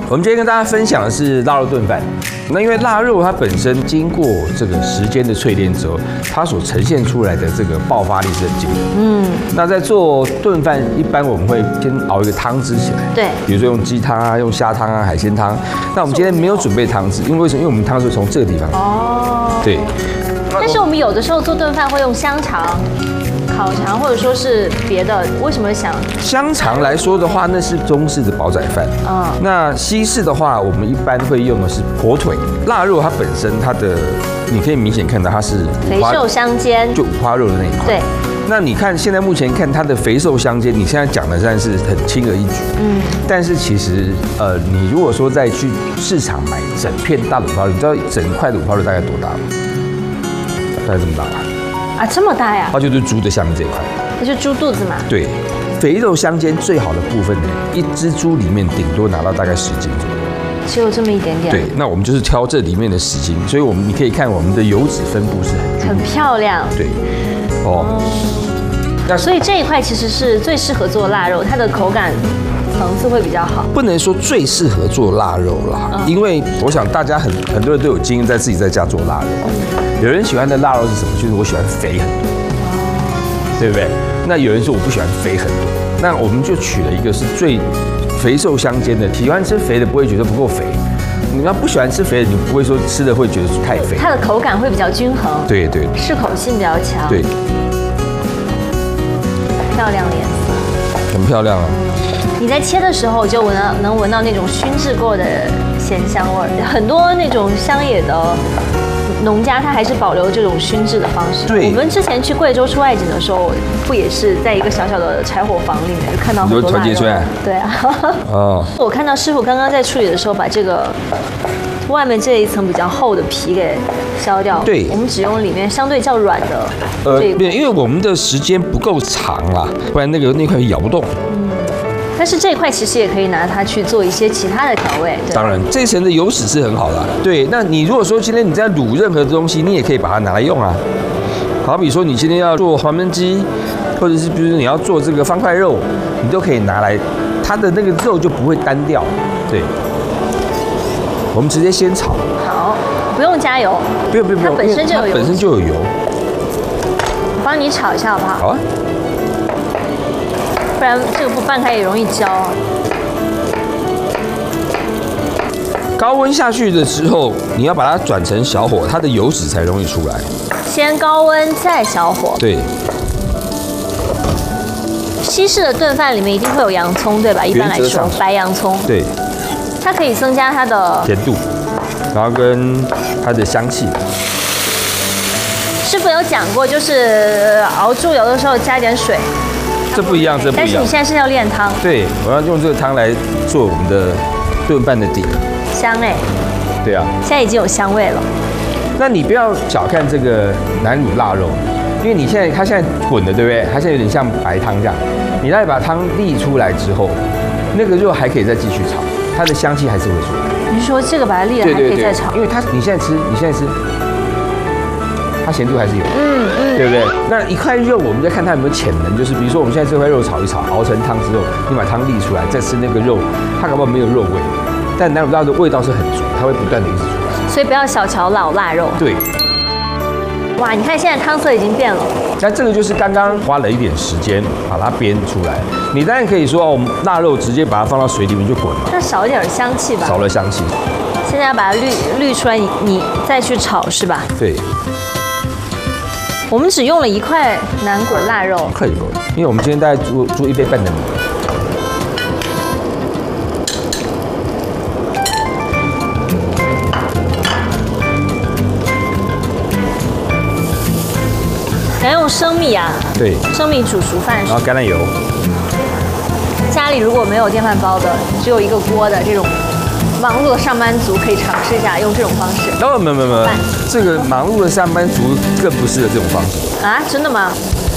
我们今天跟大家分享的是腊肉炖饭。那因为腊肉它本身经过这个时间的淬炼之后，它所呈现出来的这个爆发力是很惊人。那在做炖饭，一般我们会先熬一个汤汁起来。 对。 比如说用鸡汤啊，用虾汤啊，海鲜汤。那我们今天没有准备汤汁，因为为什么？因为我们汤是从这个地方。哦。对。 但是我们有的时候做炖饭会用香肠、烤肠，或者说是别的，为什么想？ 香肠来说的话，那是中式的煲仔饭。那西式的话，我们一般会用的是火腿。腊肉它本身它的，你可以明显看到它是肥瘦相间， 就五花肉的那一块。对。那你看现在目前看它的肥瘦相间，你现在讲的算是很轻而易举。但是其实你如果说再去市场买整片大的五花肉，你知道整块的五花肉大概多大吗？大概这么大吧。 啊，这么大呀！ 它就是猪的下面这一块， 那是猪肚子嘛？ 对，肥肉相间最好的部分呢，一只猪里面顶多拿到大概10斤左右， 只有这么一点点。 对，那我们就是挑这里面的10斤，所以你可以看我们的油脂分布是很漂亮。 对，哦， 所以这一块其实是最适合做腊肉，它的口感层次会比较好。 不能说最适合做腊肉啦，因为我想大家很多人都有经验，自己在家做腊肉。有人喜欢的腊肉是什么？就是我喜欢肥很多，对不对？那有人说我不喜欢肥很多，那我们就取了一个是最肥瘦相间的。喜欢吃肥的不会觉得不够肥，你要不喜欢吃肥的，你不会说吃的会觉得太肥。 它的口感会比较均衡， 对对， 适口性比较强。 对， 漂亮的颜色， 很漂亮啊。 你在切的时候就能闻到那种熏制过的咸香味儿，很多那种乡野的农家他还是保留这种熏制的方式。对，我们之前去贵州出外景的时候，不也是在一个小小的柴火房里面就看到很多腊肉？对啊。哦。我看到师傅刚刚在处理的时候，把这个外面这一层比较厚的皮给削掉。对。我们只用里面相对较软的。 因为我们的时间不够长啦，不然那块咬不动。 但是这一块其实也可以拿它去做一些其他的调味。 当然，这一层的油脂是很好的。对，那你如果说今天你在卤任何东西，你也可以把它拿来用啊。好比说你今天要做黄焖鸡，或者是比如说你要做这个方块肉，你都可以拿来，它的那个肉就不会单调。对，我们直接先炒。 好，不用加油。 不用， 它本身就有油。 本身就有油。 我帮你炒一下好不好？ 好啊。 不然这个不拌开也容易焦。 高温下去的时候，你要把它转成小火，它的油脂才容易出来。 先高温再小火。对。西式的炖饭里面一定会有洋葱，对吧？一般来说，白洋葱。对。它可以增加它的甜度，然后跟它的香气。 师傅有讲过，就是熬猪油的时候加点水。 这不一样，这不一样。 但是你现在是要炼汤。 对，我要用这个汤来做我们的炖饭的底。 香哎。 对啊。 现在已经有香味了。 那你不要小看这个南乳腊肉，因为它现在滚的，对不对？它现在有点像白汤这样。你再把汤沥出来之后，那个肉还可以再继续炒，它的香气还是会出来。 你是说这个把它沥了还可以再炒？ 因为你现在吃。它咸度还是有，对不对？那一块肉，我们再看它有没有潜能，就是比如说我们现在这块肉炒一炒，熬成汤之后，你把汤沥出来，再吃那个肉，它搞不好没有肉味，但南乳腊的味道是很足，它会不断的一直出来。 所以不要小瞧老腊肉。 对。 哇，你看现在汤色已经变了。 那这个就是刚刚花了一点时间把它煸出来。你当然可以说我们腊肉直接把它放到水里面就滚了， 那少一点香气吧。 少了香气。 现在要把它滤出来，你再去炒是吧？ 对。 我们只用了1块南果腊肉 ，1块就够了，因为我们今天大概煮1杯半的米。 要用生米啊？对，生米煮熟饭。 然后橄榄油。 家里如果没有电饭煲的，只有一个锅的这种。忙碌的上班族可以尝试一下用这种方式。 没有，这个忙碌的上班族更不适合这种方式啊？真的吗？